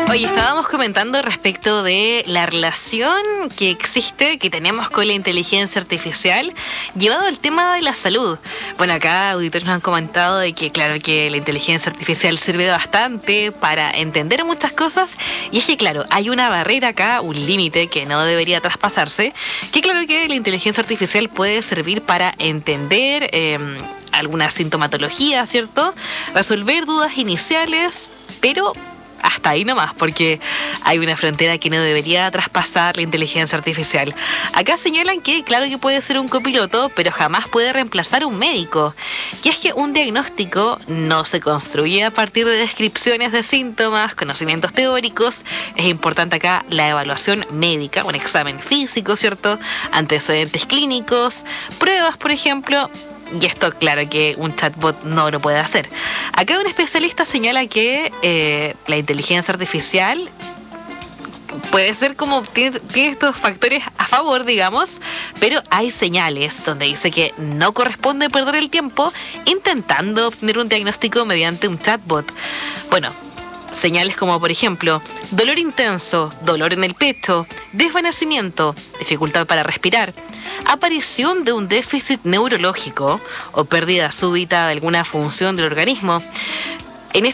Oye, estábamos comentando respecto de la relación que existe, que tenemos con la inteligencia artificial, llevado al tema de la salud. Bueno, acá auditores nos han comentado de que, claro, que la inteligencia artificial sirve bastante para entender muchas cosas, y es que, claro, hay una barrera acá, un límite que no debería traspasarse, que claro que la inteligencia artificial puede servir para entender alguna sintomatología, ¿cierto? Resolver dudas iniciales, pero hasta ahí nomás, porque hay una frontera que no debería traspasar la inteligencia artificial. Acá señalan que, claro que puede ser un copiloto, pero jamás puede reemplazar a un médico. Y es que un diagnóstico no se construye a partir de descripciones de síntomas, conocimientos teóricos. Es importante acá la evaluación médica, un examen físico, ¿cierto? Antecedentes clínicos, pruebas, por ejemplo. Y esto, claro que un chatbot no lo puede hacer. Acá un especialista señala que la inteligencia artificial puede ser como, tiene estos factores a favor, digamos, pero hay señales donde dice que no corresponde perder el tiempo intentando obtener un diagnóstico mediante un chatbot. Bueno, señales como, por ejemplo, dolor intenso, dolor en el pecho, desvanecimiento, dificultad para respirar, aparición de un déficit neurológico o pérdida súbita de alguna función del organismo,